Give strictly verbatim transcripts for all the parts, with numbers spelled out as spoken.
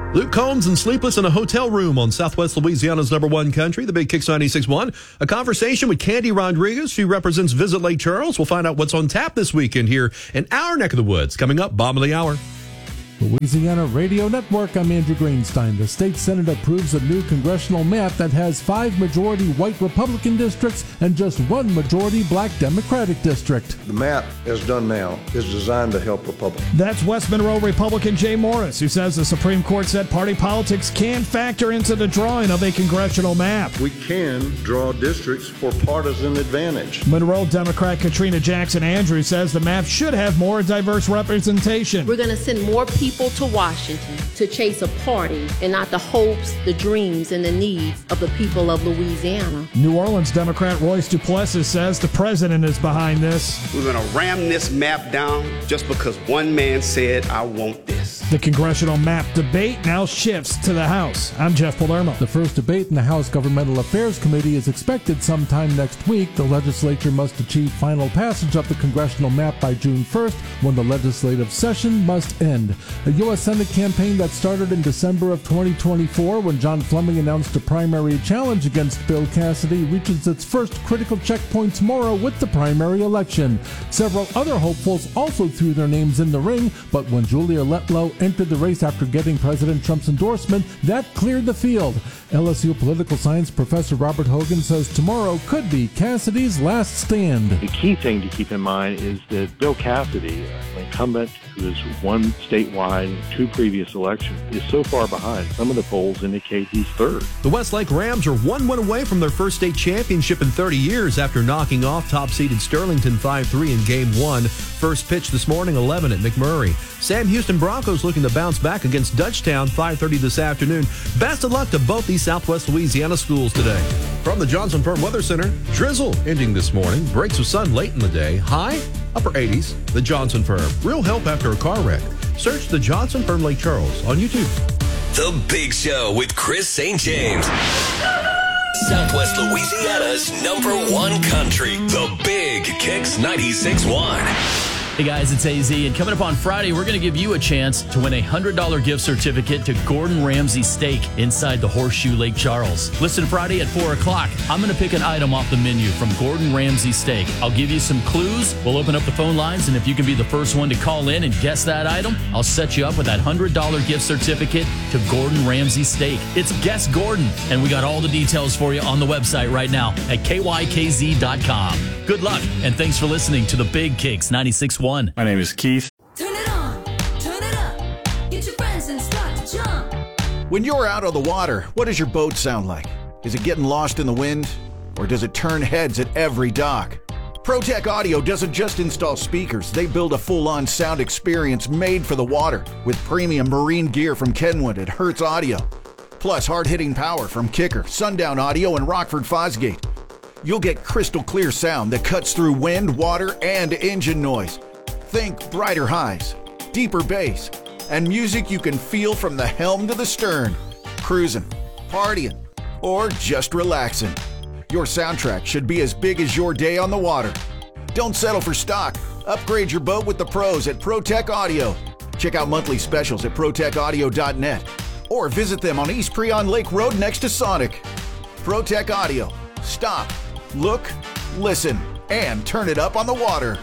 Luke Combs and Sleepless in a Hotel Room on Southwest Louisiana's number one country, the Big Kicks ninety-six point one. A conversation with Candy Rodriguez. She represents Visit Lake Charles. We'll find out what's on tap this weekend here in our neck of the woods. Coming up, Bomb of the Hour. Louisiana Radio Network, I'm Andrew Greenstein. The state Senate approves a new congressional map that has five majority white Republican districts and just one majority black Democratic district. The map, as done now, is designed to help Republicans. That's West Monroe Republican Jay Morris, who says the Supreme Court said party politics can factor into the drawing of a congressional map. We can draw districts for partisan advantage. Monroe Democrat Katrina Jackson Andrews says the map should have more diverse representation. We're going to send more people people to Washington to chase a party and not the hopes, the dreams, and the needs of the people of Louisiana. New Orleans Democrat Royce Duplessis says the president is behind this. We're going to ram this map down just because one man said, I want this. The congressional map debate now shifts to the House. I'm Jeff Palermo. The first debate in the House Governmental Affairs Committee is expected sometime next week. The legislature must achieve final passage of the congressional map by June first, when the legislative session must end. A U S Senate campaign that started in December of twenty twenty-four, when John Fleming announced a primary challenge against Bill Cassidy, reaches its first critical checkpoint tomorrow with the primary election. Several other hopefuls also threw their names in the ring, but when Julia Letlow entered the race after getting President Trump's endorsement, that cleared the field. L S U political science professor Robert Hogan says tomorrow could be Cassidy's last stand. The key thing to keep in mind is that Bill Cassidy, an incumbent who has won statewide two previous elections, is so far behind. Some of the polls indicate he's third. The Westlake Rams are one win away from their first state championship in thirty years after knocking off top-seeded Sterlington five three in Game one. First pitch this morning, eleven at McMurray. Sam Houston Broncos looking to bounce back against Dutchtown, five thirty this afternoon. Best of luck to both these Southwest Louisiana schools today. From the Johnson Firm Weather Center, drizzle ending this morning. Breaks of sun late in the day. High, upper eighties. The Johnson Firm. Real help after a car wreck. Search the Johnson Firm Lake Charles on YouTube. The Big Show with Chris Saint James. Southwest Louisiana's number one country. The Big Kicks ninety-six point one. Hey guys, it's A Z, and coming up on Friday, we're going to give you a chance to win a one hundred dollars gift certificate to Gordon Ramsay Steak inside the Horseshoe Lake Charles. Listen Friday at four o'clock. I'm going to pick an item off the menu from Gordon Ramsay Steak. I'll give you some clues. We'll open up the phone lines, and if you can be the first one to call in and guess that item, I'll set you up with that one hundred dollars gift certificate to Gordon Ramsay Steak. It's Guess Gordon, and we got all the details for you on the website right now at K Y K Z dot com. Good luck, and thanks for listening to the Big Kicks ninety-six point one. My name is Keith. Turn it on, turn it up, get your friends and start to jump. When you're out on the water, what does your boat sound like? Is it getting lost in the wind? Or does it turn heads at every dock? ProTech Audio doesn't just install speakers, they build a full-on sound experience made for the water with premium marine gear from Kenwood and Hertz Audio. Plus hard-hitting power from Kicker, Sundown Audio, and Rockford Fosgate. You'll get crystal clear sound that cuts through wind, water, and engine noise. Think brighter highs, deeper bass, and music you can feel from the helm to the stern. Cruising, partying, or just relaxing. Your soundtrack should be as big as your day on the water. Don't settle for stock. Upgrade your boat with the pros at ProTech Audio. Check out monthly specials at pro tech audio dot net or visit them on East Creon Lake Road next to Sonic. ProTech Audio. Stop, look, listen, and turn it up on the water.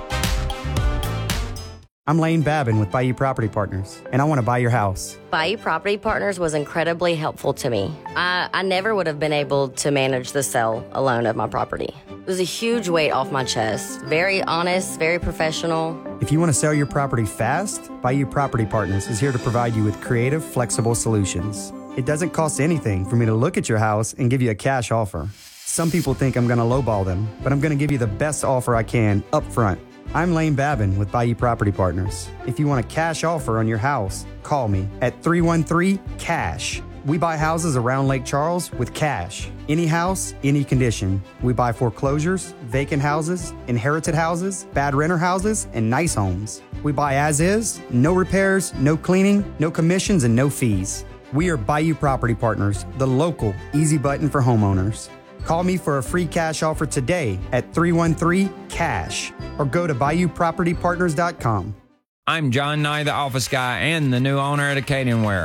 I'm Lane Babin with Bayou Property Partners, and I want to buy your house. Bayou Property Partners was incredibly helpful to me. I, I never would have been able to manage the sale alone of my property. It was a huge weight off my chest. Very honest, very professional. If you want to sell your property fast, Bayou Property Partners is here to provide you with creative, flexible solutions. It doesn't cost anything for me to look at your house and give you a cash offer. Some people think I'm going to lowball them, but I'm going to give you the best offer I can up front. I'm Lane Babin with Bayou Property Partners. If you want a cash offer on your house, call me at three one three, C A S H. We buy houses around Lake Charles with cash. Any house, any condition. We buy foreclosures, vacant houses, inherited houses, bad renter houses, and nice homes. We buy as is, no repairs, no cleaning, no commissions, and no fees. We are Bayou Property Partners, the local easy button for homeowners. Call me for a free cash offer today at three one three, C A S H or go to bayou property partners dot com. I'm John Nye, the office guy and the new owner at Acadian Wear.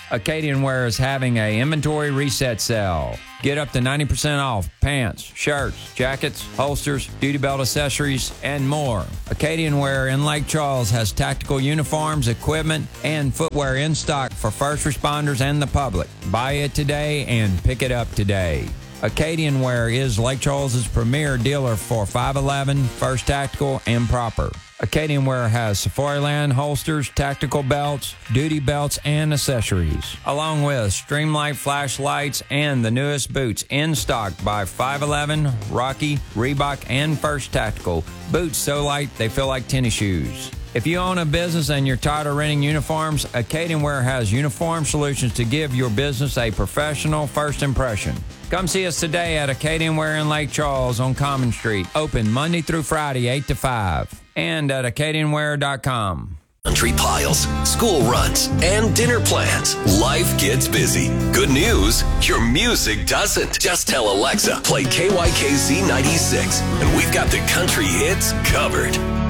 Acadian Wear is having a inventory reset sale. Get up to ninety percent off pants, shirts, jackets, holsters, duty belt accessories, and more. Acadian Wear in Lake Charles has tactical uniforms, equipment, and footwear in stock for first responders and the public. Buy it today and pick it up today. Acadian Wear is Lake Charles' premier dealer for five eleven, First Tactical, and Proper. Acadian Wear has Safariland holsters, tactical belts, duty belts, and accessories, along with Streamlight flashlights and the newest boots in stock by five eleven, Rocky, Reebok, and First Tactical. Boots so light they feel like tennis shoes. If you own a business and you're tired of renting uniforms, Acadian Wear has uniform solutions to give your business a professional first impression. Come see us today at Acadian Wear in Lake Charles on Common Street. Open Monday through Friday, eight to five. And at acadian wear dot com. Country piles, school runs, and dinner plans. Life gets busy. Good news, your music doesn't. Just tell Alexa, play K Y K Z ninety-six, and we've got the country hits covered.